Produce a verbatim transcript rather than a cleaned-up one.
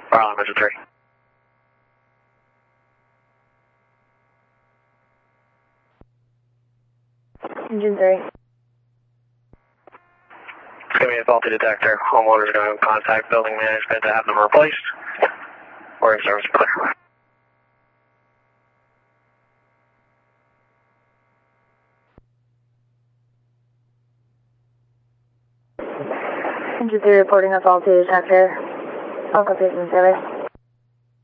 Alarm engine three. Engine three. It's going to be a faulty detector. Homeowners are going to contact building management to have them replaced. Boarding service clear. Engine three reporting a faulty detector. All completion service.